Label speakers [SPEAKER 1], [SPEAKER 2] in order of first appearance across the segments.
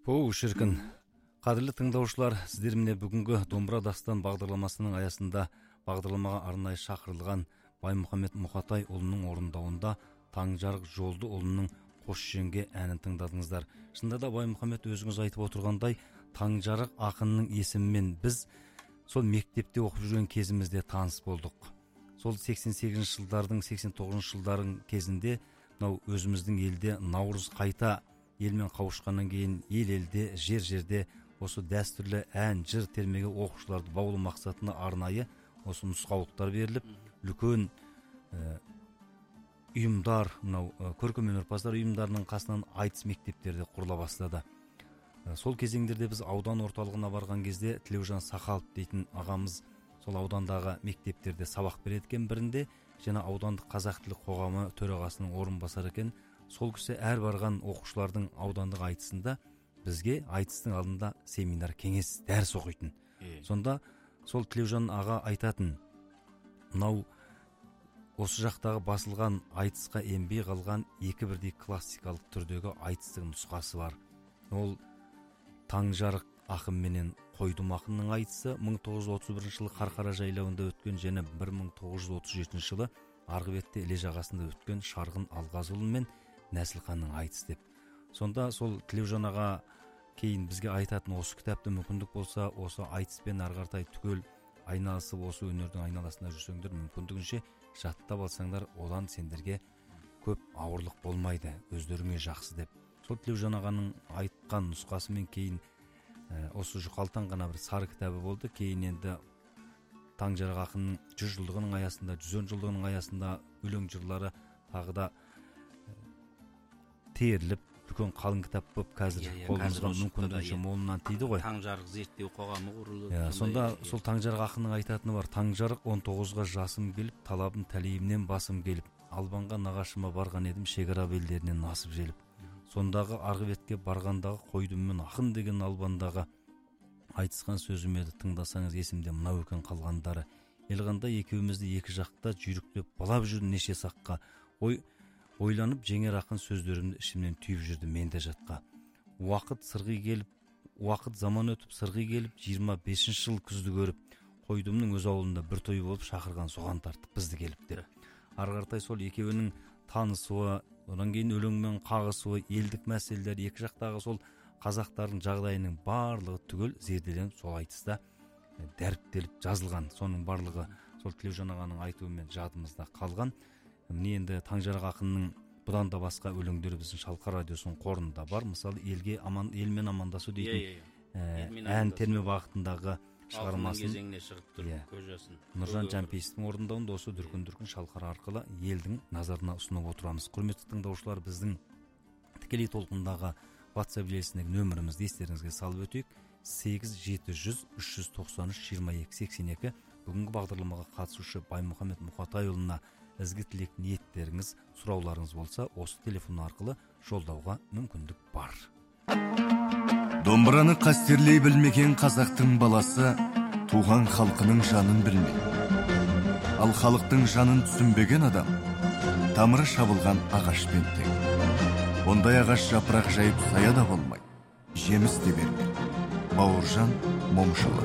[SPEAKER 1] Оу шіркін, қадірлі тыңдаушылар, сіздер міне бүгінгі Домбыра дастан бағдарламасының аясында бағдарламаға арнайы шақырылған Баймұхамед Мұқатай ұлының орындауында Таңжарық Жолды ұлының Қош жеңге әнін тыңдадыңыздар. Шынында да Баймұхамед өзіңіз айтып отырғандай, Таңжарық ақынның есімімен біз сол мектепте оқып жүрген кезімізде таныс болдық. Сол 88 жылдардың, 89 жылдардың кезінде өзіміздің елде Наурыз қайта елмен қауышқаннан кейін ел-елде, жер-жерде осы дәстүрлі ән, жыр термеге оқушыларды баулу мақсатына арнайы осы нұсқаулықтар беріліп, үлкен ұйымдар, көркемөнерпаздар ұйымдарының қасынан айтыс мектептерде құрыла бастады. Сол кезеңдерде біз аудан орталығына барған кезде Тілеужан Сақалов дейтін ағамыз сол аудандағы мектептерде сабақ береді екен. Бірінде және аудандық қазақ тілі қоғамы төрағасының орынбасары екен. Сол кісі әр барған оқушылардың аудандық айтысында бізге айтыстың алдында семинар, кеңес, дәріс оқитын. Сонда сол Тілеужан аға айтатын, мынау осы жақтағы басылған айтысқа енбей қалған екі бірдей классикалық түрдегі айтыстың нұсқасы бар. Ол Таңжарық ақын менен Қойдым ақынның айтысы 1931 жылы Қарқара жайлауында өткен және 1937 жылы Арғыбетте Іле жағасында өткен Шарғын Алғазұлы мен Нәсілханның айтысы деп. Сонда сол Тілеужан аға кейін бізге айтатын, осы кітапты мүмкіндік болса, осы айтыспен арғартай түгел айналысып, осы өнердің айналасында жүрсеңдер, мүмкіндігінше жаттап алсаңдар, одан сендерге көп ауырлық болмайды, өздеріңе жақсы деп. Сол Тілеужан ағаның айтқан нұсқасымен кейін осы жұқалтан ғана бір сары кітабы болды. Кейін енді Таңжарық ақынның 100 жылдығының аясында, 110 жылдығының аясында өлең жырлары тағы да теріліп, үлкен қалың кітап болып қазір қолымызға мүмкіндігінше молынан тиді ғой.
[SPEAKER 2] Таңжарық зерттеу қоғамы құрылды.
[SPEAKER 1] Сонда сол Таңжарық ақынның айтатыны бар. Таңжарық 19-ға жасым келіп, талабым тәлейімнен басым келіп, Албанға нағашыма барған едім, шекара белдерінен насып желіп. Сондағы Арғыбетке барғандағы Қойдыммен ақын деген албандағы айтысқан сөзімеді тыңдасаңыз есімде мынау екен қалғандары. Елғанда екеумізді екі жақта жүйріктеп балап жүрді неше саққа. Ойланып жеңер ақын сөздерімді ішімнен түйіп жүрді менде жатқа. Уақыт заман өтіп сырғи келіп 25 жыл күзді көріп, Қойдымның өз ауылында бір той болып шақырған соған тартып бізді келіп деп. Арғартай сол екеуінің танысуы, одан кейін өлеңмен қағысуы, елдік мәселелер, екі жақтағы сол қазақтардың жағдайының барлығы түгел зерделеніп сол айтыста дәріптеліп жазылған. Соның барлығы сол Тілеужан ағаның айтуымен жадымызда қалған. Міне енді Таңжарық ақынның бұдан да басқа өлеңдері біздің Шалқар радиосының қорында бар. Мысалы елмен амандасу дейтін ән терме бағытындағы шығармасын
[SPEAKER 2] кезеңіне шығып тұр көз жасын.
[SPEAKER 1] Нұржан Жампейістің орындауында осы дүркін шалқар арқылы елдің назарына ұсынып отырамыз. Құрметті тыңдаушылар, біздің тікелей толқындағы WhatsApp желісіндегі нөмірімізді естеріңізге салып өтейік. 8700-393-2282. Бүгінгі бағдарламаға қатысушы Баймұхамед Мұқатайұлына ізгі тілек ниеттеріңіз, сұрауларыңыз болса, осы телефон арқылы жолдауға мүмкіндік бар.
[SPEAKER 3] Домбыраны қастерлей білмеген қазақтың баласы туған халқының жанын білмей. Ал халықтың жанын түсінбеген адам тамыры шабылған ағашпен тең. Ондай ағаш жапырақ жайып сая да болмай, жеміс те бермей. Бауыржан Момышұлы.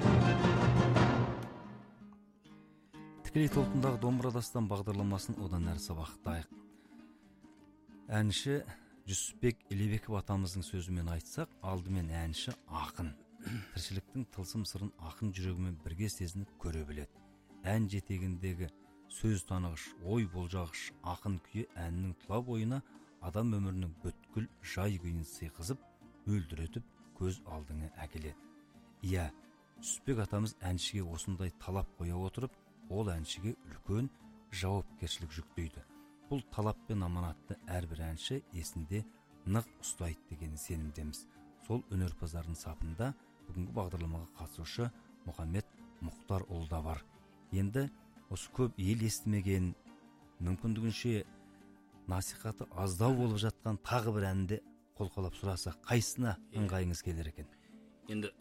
[SPEAKER 1] Тікелей толқындағы Домбыра дастан бағдарламасын одан әрі сабақтайық. Әнші Жүсіпбек Елебеков атамыздың сөзімен айтсақ, алдымен әнші ақын. Тіршіліктің тылсым сырын ақын жүрегімен бірге сезініп көре біледі. Ән жетегіндегі сөз танығыш, ой болжағыш ақын күйі әннің тұла бойына адам өмірінің бүткіл жай күйін сыйғызып, мөлдіретіп көз алдыңа әкеледі. Иә, Жүсіпбек атамыз әншіге осындай талап қоя отырып, ол әншіге үлкен жауапкершілік жүктейді. Бұл талап пен аманатты әрбір әнші есінде нық ұстайды деген сенімдеміз. Сол өнерпаздардың сапында бүгінгі бағдарламаға қатысушы Мұхамед Мұхтар ұлда бар. Енді осы көп ел естімеген, мүмкіндігінше насихаты аздау болып жатқан тағы бір әнді қолқалап сұрасақ, қайсына ыңғайыңыз келер екен?
[SPEAKER 2] Енді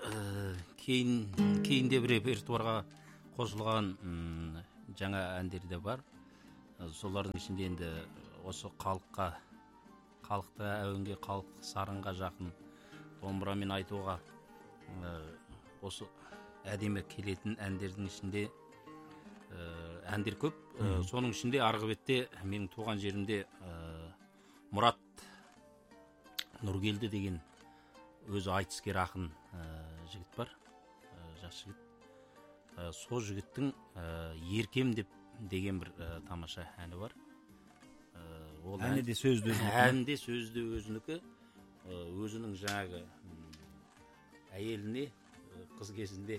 [SPEAKER 2] кейінде бір репертуарға қосылған жаңа әндер де бар. Солардың ішінде енді осы халыққа әуенге, халық сарынға жақын домбырамен айтуға осы әдемі келетін әндердің ішінде әндер көп. Соның ішінде арғы бетте менің туған жерімде Мұрат Нұргелді деген өзі айтыскер ақын жігіт бар, жас жігіт. Сол жігіттің Еркем деген бір тамаша әні бар.
[SPEAKER 1] Әні де сөзді өзінікі.
[SPEAKER 2] Әні де сөзді өзінікі. Өзінің жаңағы әйеліне қыз кезінде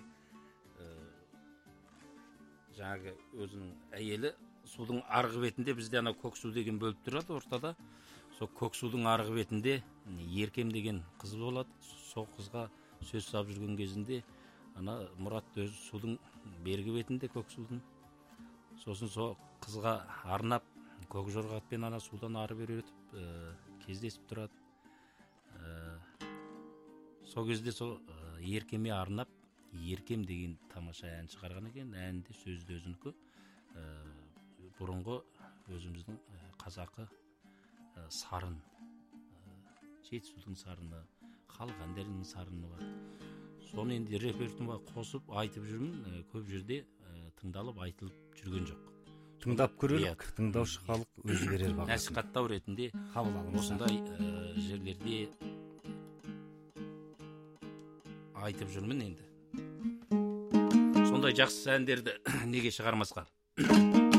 [SPEAKER 2] жаңағы өзінің әйелі судың арғы бетінде, бізде ана Көксу деген бөліп тұрады ортада. Сол Көксудың арғы бетінде Еркем деген қыз болады. Сол қызға сөз салып жүрген кезінде ана Мұрат өзі судың бергі бетінде Көксудың. Сосын сол қызға арнап көк жорға атпен ана судан ары бері өтіп кездесіп тұрады. Сол кезде сол Еркеме арнап Еркем деген тамаша ән шығарған екен. Әнде сөзді өзінікі. Бұрынғы өзіміздің қазақы сарын, Жетісудың сарыны, халық әндерінің сарыны бар. Соны енді репертуарға қосып айтып жүрмін. Көп жерде тыңдалып айтылып жүрген жоқ.
[SPEAKER 1] Тыңдап көрелік, тыңдаушы халық өзі берер бағасын.
[SPEAKER 2] Насихаттау ретінде
[SPEAKER 1] қабыл алыңыз.
[SPEAKER 2] Осындай жерлерде айтып жүрмін енді. Сондай жақсы әндерді неге шығармасқа?